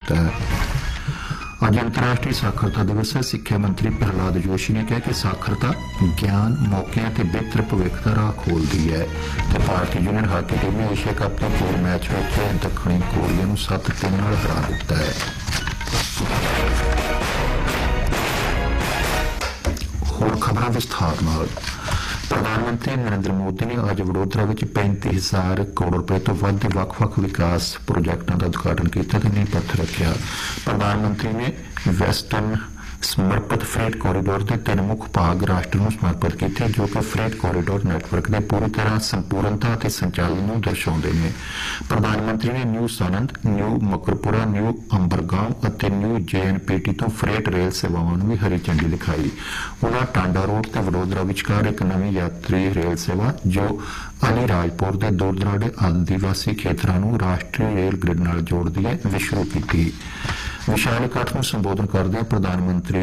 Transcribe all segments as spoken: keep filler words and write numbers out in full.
ਦਿੱਤਾ ਹੈ। ਅੱਜ ਅੰतर्राष्ट्रीय साक्षरता दिवस है। सिक्ख्या मंत्री प्रहलाद जोशी ने कहा कि साक्षरता ज्ञान मौकों ते बेहतर भविख का राह खोलती है। तो भारतीय यूनियन हाकी टीम ने एशिया कप के पूल मैच में दक्षिणी कोरिया को सत्त तीन नाल हरा दिता है। होर खबरां विस्तार नाल। प्रधानमंत्री नरेंद्र मोदी ने अज वडोदरा में पैंती हजार करोड़ रुपए तो वध वख-वख विकास प्रोजेक्टों का उद्घाटन किया तो नींह पत्थर रखा। प्रधानमंत्री ने वेस्टर्न समर्पित फ्रेट कॉरीडोर के तीन मुख भाग राष्ट्र को समर्पित किए जो कि फ्रेट कॉरीडोर नैटवर्क के पूरी तरह संपूर्णता और संचालन को दर्शाते हैं। प्रधानमंत्री ने न्यू सानंद न्यू मकरपुरा न्यू अंबरगांव और न्यू जे एन पी टी तो फ्रेट रेल सेवाओं भी हरी झंडी दिखाई। उन्होंने टांडा रोड से वडोदरा विचकार एक नवी यात्री रेल सेवा जो अलीराजपुर के दूर दराडे आदिवासी खेतरों को राष्ट्रीय रेल ग्रिड नाल जोड़ती है भी शुरू की। विशाल इकट्ठ को संबोधन करदे प्रधानमंत्री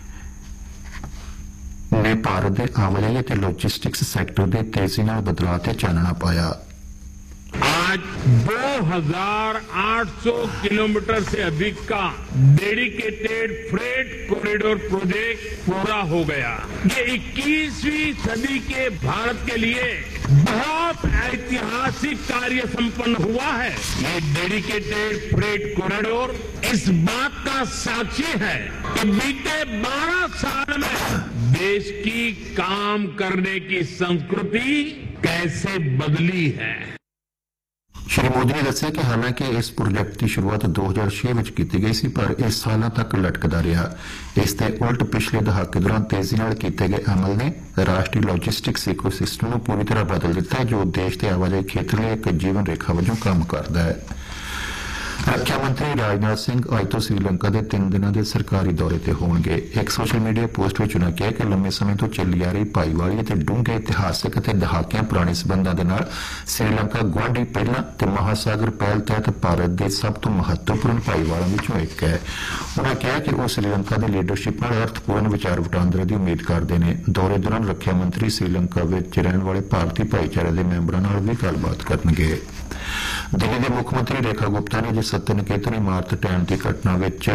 ने भारत के आवाजाही और लॉजिस्टिक्स सैक्टर के तेजी नाल बदलाव से चानना पाया। आज दो हज़ार आठ सौ किलोमीटर से अधिक का डेडिकेटेड फ्रेट कॉरिडोर प्रोजेक्ट पूरा हो गया। ये इक्कीसवीं सदी के भारत के लिए बहुत ऐतिहासिक कार्य संपन्न हुआ है। ये डेडिकेटेड फ्रेट कॉरिडोर इस बात का साक्षी है कि बीते बारह साल में देश की काम करने की संस्कृति कैसे बदली है। श्री मोदी ने दस्सिया कि हालांकि इस प्रोजेक्ट की शुरुआत दो हज़ार छह में की गई सी पर इस सालों तक लटकता रहा। इसके उल्ट पिछले दहाके दौरान तेजी नाल किए गए अमल ने राष्ट्रीय लॉजिस्टिक्स इकोसिस्टम को पूरी तरह बदल दिता है जो देश के आवाजाही क्षेत्र में एक जीवन रेखा वजों काम करता है। रक्षा मंत्री राजनाथ सिंह अज तो श्रीलंका के तीन दिनों के सरकारी दौरे पर होंगे। एक सोशल मीडिया पोस्ट में उन्होंने कहा कि लंबे समय तो चली आ रही भाईवाली और डूंघे इतिहासक और दहाकियां पुराने संबंधों के नाल श्रीलंका गुआढ़ी पहला ते महासागर पहल तहत भारत के सब तो महत्वपूर्ण भाईवालों में एक है। उन्होंने कहा कि वह श्रीलंका की लीडरशिप नाल अर्थपूर्ण विचार वटांदरे की उम्मीद करते हैं। दौरे दौरान रक्षा मंत्री श्रीलंका में रहने वाले भारतीय भाईचारे के मैंबरों नाल भी गलबात करनगे। दिल्ली के मुख्यमंत्री रेखा गुप्ता ने सत्य निकेतन इमारत ढहण की घटना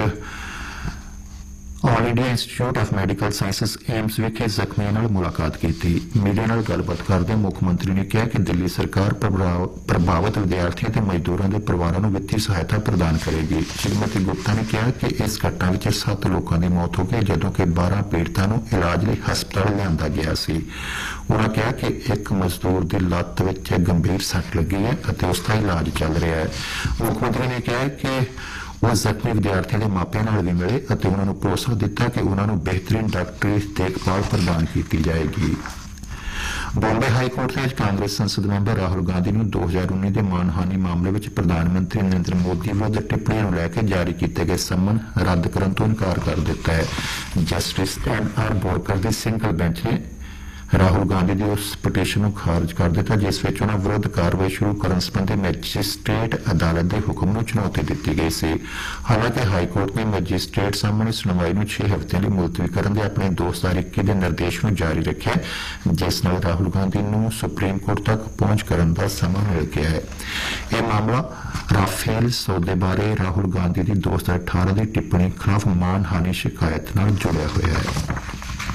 all India institute of medical sciences AIIMS विखे जख्मियों नाल मुलाकात की। मीडिया नाल गलबात करदे मुख्यमंत्री ने कहा कि दिल्ली सरकार प्रभावित विद्यार्थियों और मजदूरों के परिवारों को वित्तीय सहायता प्रदान करेगी। श्रीमती गुप्ता ने कहा कि इस घटना में सत्त लोगों की मौत हो गई जबकि कि बारह पीड़ितों को इलाज लिए हस्पताल लिया गया सी। उन्होंने कहा कि एक मजदूर की लत्त में गंभीर सट लगी है और उसका इलाज चल रहा है। मुख्यमंत्री ने कहा कि वह जख्मी विद्यार्थियों के मापिया नाल भी मिले और उन्होंने भरोसा दिता कि उन्होंने बेहतरीन डॉक्टरी देखभाल प्रदान की जाएगी। बॉम्बे हाईकोर्ट ने कांग्रेस संसद मैंबर राहुल गांधी ने दो हज़ार उन्नीस के मानहानि मामले में प्रधानमंत्री नरेंद्र मोदी विरुद्ध टिप्पणियों को लैके जारी किए गए सम्मन रद्द करने तो इनकार कर दिता है। जस्टिस एम आर बोरकर की सिंगल बेंच ने राहुल गांधी की उस पटीशन को खारिज कर दिता जिस विच उन्हां विरुद्ध कार्रवाई शुरू करने संबंधी मैजिस्ट्रेट अदालत के हुक्म को चुनौती दी गई सी। हालांकि हाईकोर्ट ने मैजिस्ट्रेट सामने सुनवाई में छह हफ्ते लिए मुलतवी करने के अपने दो हजार इक्की के निर्देश को जारी रखा जिस नाल राहुल गांधी को सुप्रीम कोर्ट तक पहुंच करने का समा मिल गया है। यह मामला राफेल सौदे बारे राहुल गांधी की दो हजार अठारह की टिप्पणी खिलाफ मानहानि शिकायत नाल जुड़िया हुआ है।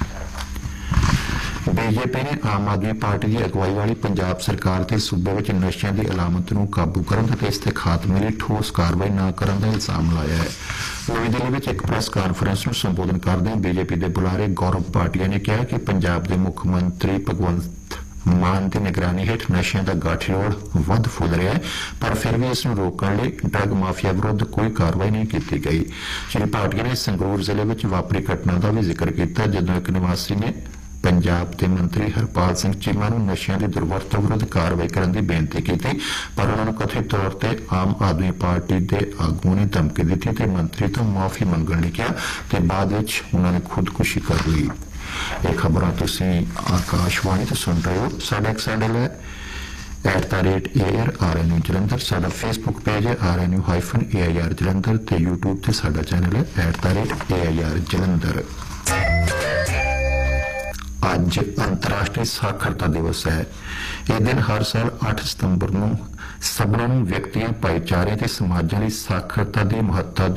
बीजेपी ने आम आदमी पार्टी की अगवाई वाली पंजाब सरकार के सूबे में नशिया की अलामत को काबू करने और इसके खात्मे लिए ठोस कार्रवाई न करने का इल्जाम लाया है। नवी दिल्ली में एक प्रेस कानफ्रेंस में संबोधन करते बीजेपी के बुलारे गौरव भाटिया ने कहा कि पंजाब के मुख्यमंत्री भगवंत मान की निगरानी हेठ नशिया का गठजोड़ वध फुल रहा है पर फिर भी इसनूं रोकने लिए ड्रग माफिया विरुद्ध कोई कार्रवाई नहीं की गई। श्री भाटिया ने संगरूर जिले में वापरी घटना का भी जिक्र किया जदों एक निवासी ने पंजाब के मंत्री हरपाल सिंह चीमा को नशिया की दुर्वरतों विरुद्ध कार्रवाई करने की बेनती की पर उन्होंने कथित तौर पर आम आदमी पार्टी के आगुओं ने धमकी दी तो मंत्री तो माफी मंगने लई कहा ते बाद विच उन्होंने खुदकुशी कर ली। ये खबरां तुसीं आकाशवाणी तो सुन रहे हो। साडा एक हैंडल है at the rate A R are N you Jalandhar. साडा फेसबुक पेज है are N you hyphen A I R Jalandhar ते यूट्यूब ते साडा चैनल है at the rate A I R Jalandhar. अज अंतर्राष्ट्रीय साक्षरता दिवस है। यह दिन हर साल अठ सितंबर को सबनों व्यक्तियों भाईचारे ते समाजां दी साक्षरता की महत्ता